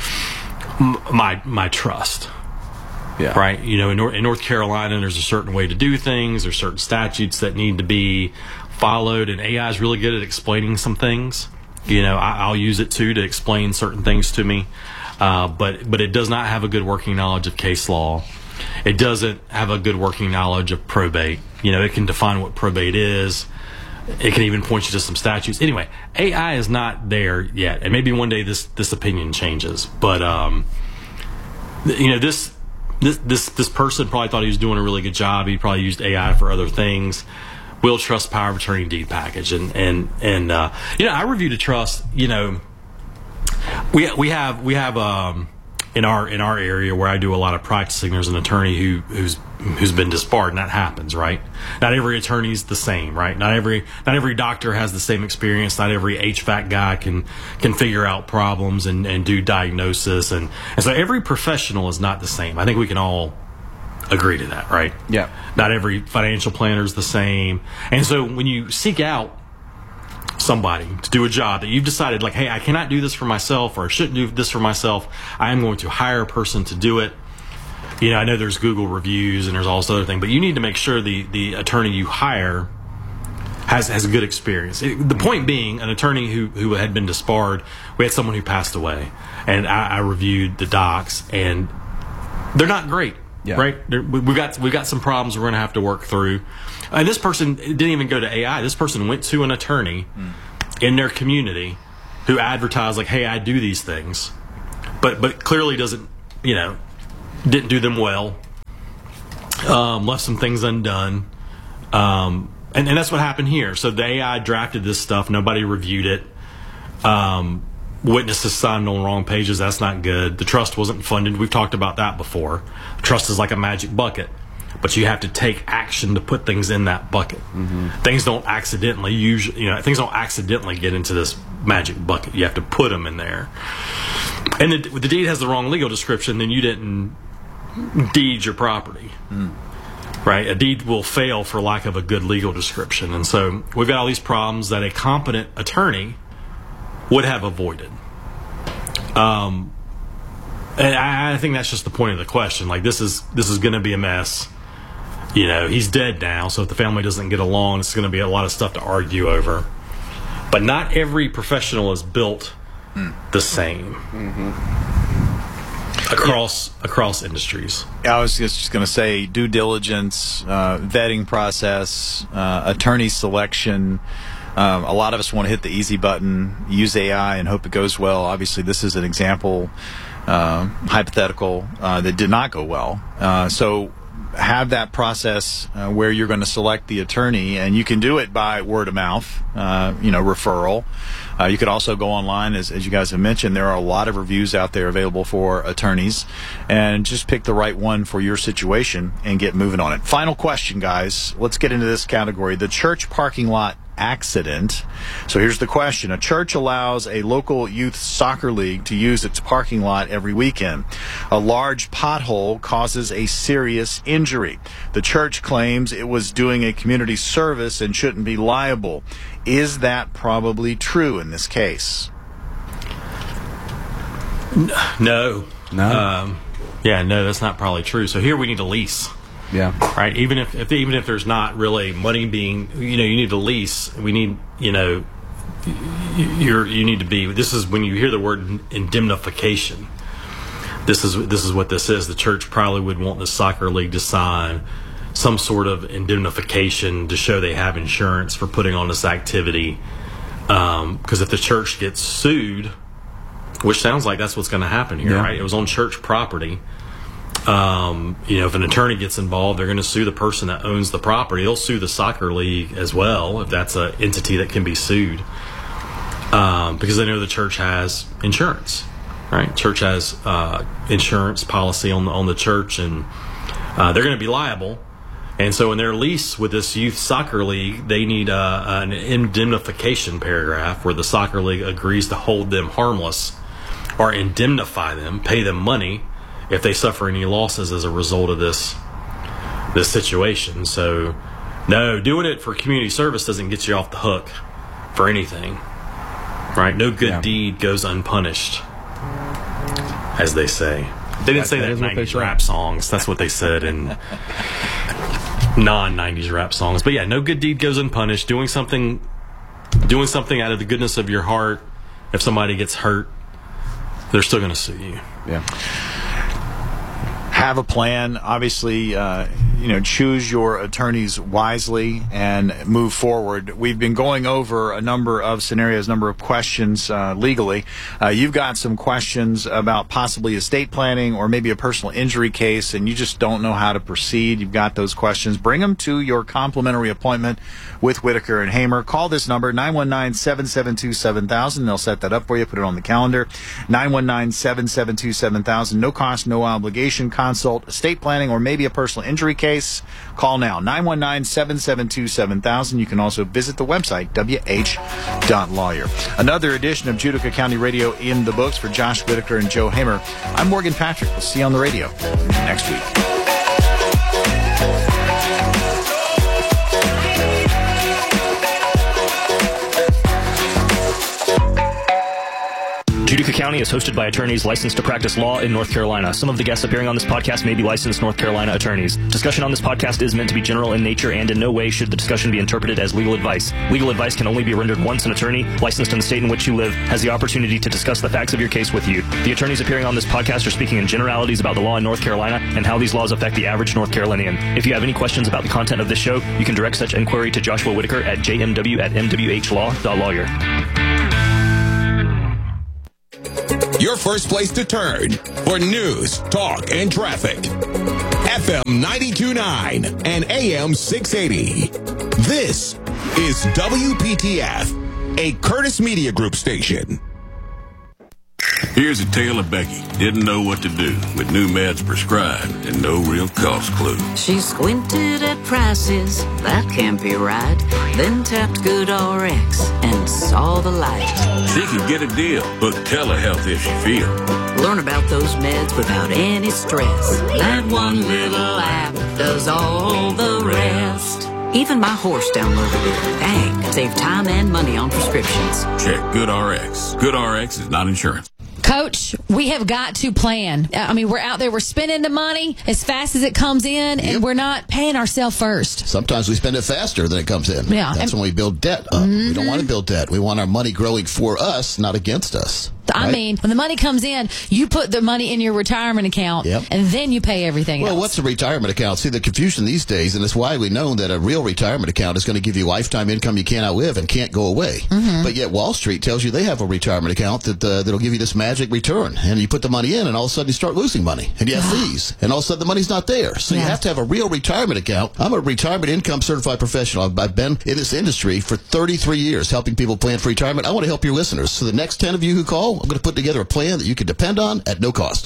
my trust. Yeah. Right. In North Carolina, there's a certain way to do things. There's certain statutes that need to be followed, and AI is really good at explaining some things. I'll use it to explain certain things to me. But it does not have a good working knowledge of case law. It doesn't have a good working knowledge of probate. It can define what probate is. It can even point you to some statutes. Anyway, AI is not there yet, and maybe one day this opinion changes. But this person probably thought he was doing a really good job. He probably used AI for other things. Will, trust, power of attorney, deed package, and I reviewed a trust. We have in our area where I do a lot of practicing, there's an attorney who's been disbarred, and that happens, right? Not every attorney's the same, right? Not every doctor has the same experience. Not every HVAC guy can figure out problems and do diagnosis, and so every professional is not the same. I think we can all agree to that, right? Yeah. Not every financial planner is the same, and so when you seek out somebody to do a job that you've decided, like, hey, I cannot do this for myself, or I shouldn't do this for myself, I am going to hire a person to do it. I know there's Google reviews and there's also other things, but you need to make sure the attorney you hire has a good experience. The point being, an attorney who had been disbarred, we had someone who passed away, and I reviewed the docs, and they're not great. Yeah. Right? We've got some problems we're going to have to work through. And this person didn't even go to AI. This person went to an attorney in their community who advertised like, "Hey, I do these things," but clearly doesn't, didn't do them well. Left some things undone. And that's what happened here. So the AI drafted this stuff. Nobody reviewed it. Witnesses signed on wrong pages. That's not good. The trust wasn't funded. We've talked about that before. The trust is like a magic bucket, but you have to take action to put things in that bucket. Things don't accidentally things don't accidentally get into this magic bucket. You have to put them in there. And the deed has the wrong legal description, then you didn't deed your property. Right? A deed will fail for lack of a good legal description. And so we've got all these problems that a competent attorney would have avoided. And I think that's just the point of the question. Like, this is going to be a mess. He's dead now, so if the family doesn't get along, it's going to be a lot of stuff to argue over. But not every professional is built the same across industries. I was just going to say due diligence, vetting process, attorney selection. A lot of us want to hit the easy button, use AI, and hope it goes well. Obviously, this is an example, hypothetical, that did not go well. So have that process where you're going to select the attorney, and you can do it by word of mouth, referral. You could also go online, as you guys have mentioned. There are a lot of reviews out there available for attorneys, and just pick the right one for your situation and get moving on it. Final question, guys. Let's get into this category: the church parking lot accident. So here's the question. A church allows a local youth soccer league to use its parking lot every weekend. A large pothole causes a serious injury. The church claims it was doing a community service and shouldn't be liable. Is that probably true in this case? No. No, that's not probably true. So here we need a lease. Yeah. Right. Even if there's not really money being, you need to lease. We need, you need to be. This is when you hear the word indemnification. This is what this is. The church probably would want the soccer league to sign some sort of indemnification to show they have insurance for putting on this activity. Because if the church gets sued, which sounds like that's what's going to happen here, right? It was on church property. If an attorney gets involved, they're going to sue the person that owns the property. They'll sue the soccer league as well if that's an entity that can be sued, because they know the church has insurance, right? Church has insurance policy on the church, and they're going to be liable. And so in their lease with this youth soccer league, they need an indemnification paragraph where the soccer league agrees to hold them harmless or indemnify them, pay them money if they suffer any losses as a result of this situation. So, no, doing it for community service doesn't get you off the hook for anything, right? No good deed goes unpunished, as they say. They didn't say that in 90s rap songs. That's what they said in non-90s rap songs. But yeah, no good deed goes unpunished. Doing something out of the goodness of your heart, if somebody gets hurt, they're still going to sue you. Yeah. Have a plan. Obviously, choose your attorneys wisely and move forward. We've been going over a number of scenarios, number of questions legally. You've got some questions about possibly estate planning or maybe a personal injury case, and you just don't know how to proceed. You've got those questions. Bring them to your complimentary appointment with Whitaker and Hamer. Call this number, 919-772-7000. They'll set that up for you. Put it on the calendar. 919-772-7000. No cost, no obligation. Consult estate planning or maybe a personal injury case. Call now, 919-772-7000. You can also visit the website, wh.lawyer. Another edition of Judica County Radio in the books for Josh Whitaker and Joe Hamer. I'm Morgan Patrick. We'll see you on the radio next week. Judica County is hosted by attorneys licensed to practice law in North Carolina. Some of the guests appearing on this podcast may be licensed North Carolina attorneys. Discussion on this podcast is meant to be general in nature, and in no way should the discussion be interpreted as legal advice. Legal advice can only be rendered once. An attorney licensed in the state in which you live has the opportunity to discuss the facts of your case with you. The attorneys appearing on this podcast are speaking in generalities about the law in North Carolina and how these laws affect the average North Carolinian. If you have any questions about the content of this show, you can direct such inquiry to Joshua Whitaker at jmw@mwhlaw.lawyer. Your first place to turn for news, talk, and traffic. FM 92.9 and AM 680. This is WPTF, a Curtis Media Group station. Here's a tale of Becky. Didn't know what to do with new meds prescribed and no real cost clue. She squinted at prices, that can't be right. Then tapped GoodRx and saw the light. She could get a deal, book telehealth if she feel. Learn about those meds without any stress. That one little app does all the rest. Even my horse downloaded it. Dang, save time and money on prescriptions. Check GoodRx. GoodRx is not insurance. Coach, we have got to plan. I mean, we're out there, we're spending the money as fast as it comes in, and we're not paying ourselves first. Sometimes we spend it faster than it comes in. Yeah. That's when we build debt up. We don't want to build debt. We want our money growing for us, not against us. I mean, when the money comes in, you put the money in your retirement account, and then you pay everything else. Well, what's a retirement account? See, the confusion these days, and it's why we know that a real retirement account is going to give you lifetime income you can't outlive and can't go away. But yet Wall Street tells you they have a retirement account that'll give you this magic return. And you put the money in, and all of a sudden you start losing money. And you have fees. And all of a sudden the money's not there. So you have to have a real retirement account. I'm a retirement income certified professional. I've been in this industry for 33 years helping people plan for retirement. I want to help your listeners. So the next 10 of you who call, I'm going to put together a plan that you can depend on at no cost.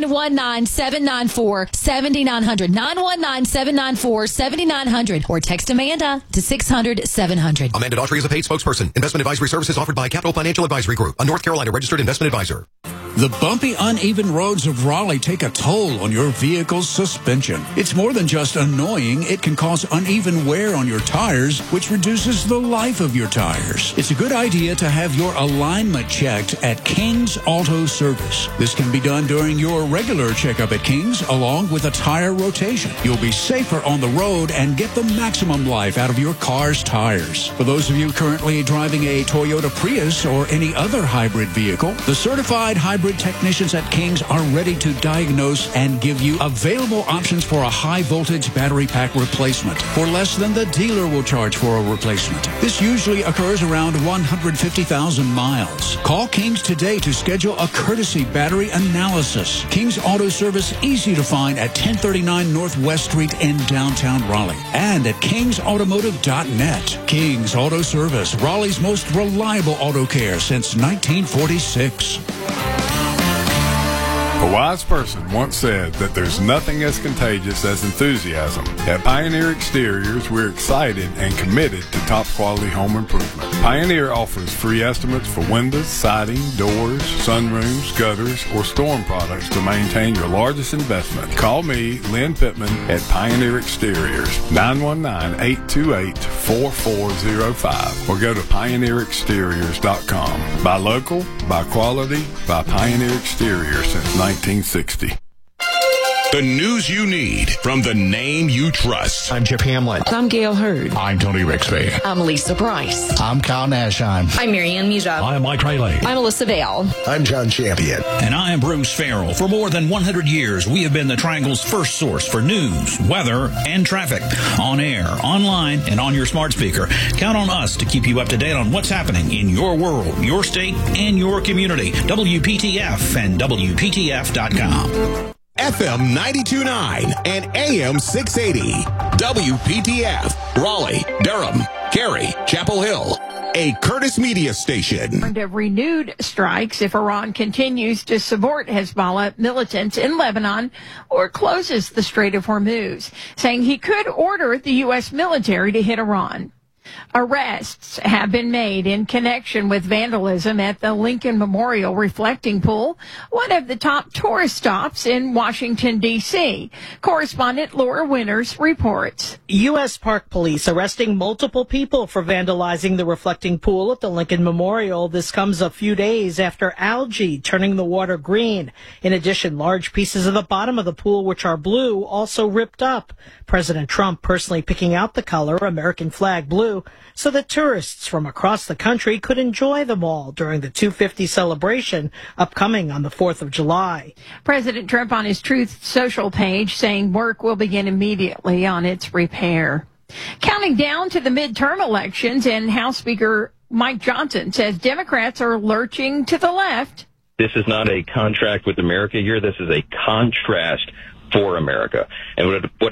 919-794-7900. 919-794-7900. Or text Amanda to 600-700. Amanda Daughtry is a paid spokesperson. Investment advisory services offered by Capital Financial Advisory Group, a North Carolina registered investment advisor. The bumpy, uneven roads of Raleigh take a toll on your vehicle's suspension. It's more than just annoying. It can cause uneven wear on your tires, which reduces the life of your tires. It's a good idea to have your alignment checked at King's Auto Service. This can be done during your regular checkup at King's, along with a tire rotation. You'll be safer on the road and get the maximum life out of your car's tires. For those of you currently driving a Toyota Prius or any other hybrid vehicle, the certified hybrid technicians at King's are ready to diagnose and give you available options for a high-voltage battery pack replacement for less than the dealer will charge for a replacement. This usually occurs around 150,000 miles. Call King's today to schedule a courtesy battery analysis. King's Auto Service, easy to find at 1039 Northwest Street in downtown Raleigh and at kingsautomotive.net. King's Auto Service, Raleigh's most reliable auto care since 1946. A wise person once said that there's nothing as contagious as enthusiasm. At Pioneer Exteriors, we're excited and committed to top quality home improvement. Pioneer offers free estimates for windows, siding, doors, sunrooms, gutters, or storm products to maintain your largest investment. Call me, Lynn Pittman, at Pioneer Exteriors, 919-828-4405, or go to pioneerexteriors.com. Buy local, buy quality, buy Pioneer Exteriors since 1960. The news you need from the name you trust. I'm Chip Hamlet. I'm Gail Hurd. I'm Tony Rixby. I'm Lisa Price. I'm Kyle Nashheim. I'm Marianne Musa. I'm Mike Rayleigh. I'm Alyssa Vale. I'm John Champion. And I am Bruce Farrell. For more than 100 years, we have been the Triangle's first source for news, weather, and traffic. On air, online, and on your smart speaker. Count on us to keep you up to date on what's happening in your world, your state, and your community. WPTF and WPTF.com. FM 92.9 and AM 680. WPTF, Raleigh, Durham, Cary, Chapel Hill. A Curtis Media station. Of renewed strikes if Iran continues to support Hezbollah militants in Lebanon or closes the Strait of Hormuz, saying he could order the U.S. military to hit Iran. Arrests have been made in connection with vandalism at the Lincoln Memorial Reflecting Pool, one of the top tourist stops in Washington, D.C. Correspondent Laura Winters reports. U.S. Park Police arresting multiple people for vandalizing the reflecting pool at the Lincoln Memorial. This comes a few days after algae turning the water green. In addition, large pieces of the bottom of the pool, which are blue, also ripped up. President Trump personally picking out the color, American flag blue, so that tourists from across the country could enjoy them all during the 250 celebration upcoming on the 4th of July. President Trump on his Truth Social page saying work will begin immediately on its repair. Counting down to the midterm elections, and House Speaker Mike Johnson says Democrats are lurching to the left. This is not a contract with America here. This is a contrast for America. And what